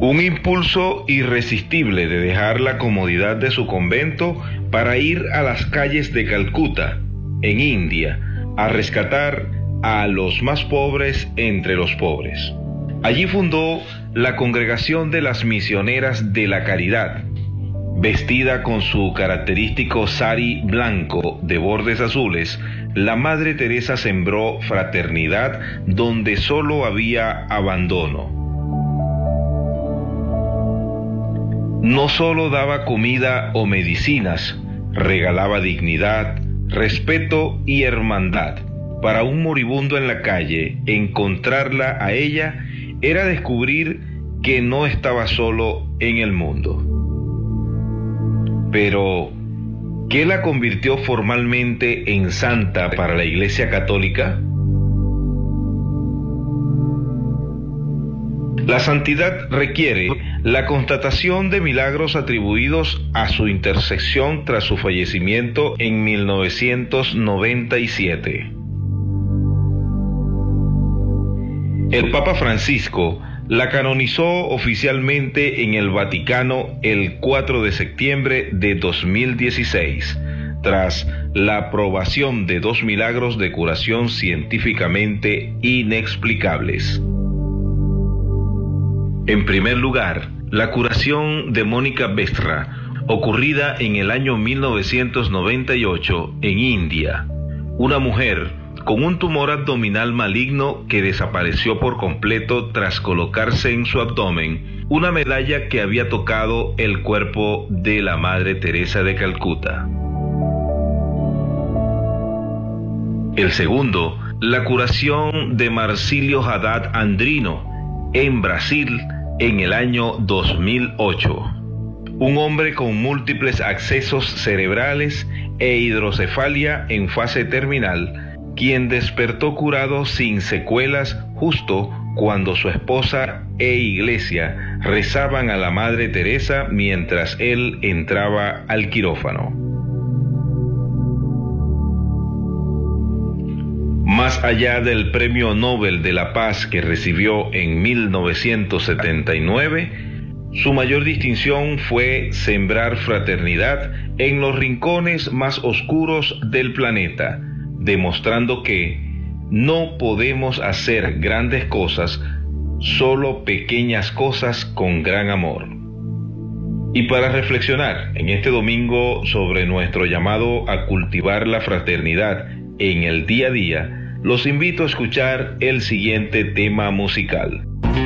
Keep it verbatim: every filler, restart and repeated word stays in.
Un impulso irresistible de dejar la comodidad de su convento para ir a las calles de Calcuta, en India, a rescatar a los más pobres entre los pobres. Allí fundó la Congregación de las Misioneras de la Caridad. Vestida con su característico sari blanco de bordes azules, la Madre Teresa sembró fraternidad donde solo había abandono. No solo daba comida o medicinas, regalaba dignidad, respeto y hermandad. Para un moribundo en la calle, encontrarla a ella era descubrir que no estaba solo en el mundo. Pero, ¿qué la convirtió formalmente en santa para la Iglesia Católica? La santidad requiere la constatación de milagros atribuidos a su intercesión tras su fallecimiento en mil novecientos noventa y siete. El Papa Francisco la canonizó oficialmente en el Vaticano el cuatro de septiembre de dos mil dieciséis, tras la aprobación de dos milagros de curación científicamente inexplicables. En primer lugar, la curación de Mónica Besra, ocurrida en el año mil novecientos noventa y ocho en India. Una mujer con un tumor abdominal maligno que desapareció por completo tras colocarse en su abdomen una medalla que había tocado el cuerpo de la Madre Teresa de Calcuta. El segundo, la curación de Marcílio Haddad Andrino en Brasil en el año dos mil ocho. Un hombre con múltiples accesos cerebrales e hidrocefalia en fase terminal, quien despertó curado sin secuelas justo cuando su esposa e iglesia rezaban a la Madre Teresa mientras él entraba al quirófano. Más allá del Premio Nobel de la Paz que recibió en mil novecientos setenta y nueve, su mayor distinción fue sembrar fraternidad en los rincones más oscuros del planeta, demostrando que no podemos hacer grandes cosas, solo pequeñas cosas con gran amor. Y para reflexionar en este domingo sobre nuestro llamado a cultivar la fraternidad en el día a día, los invito a escuchar el siguiente tema musical.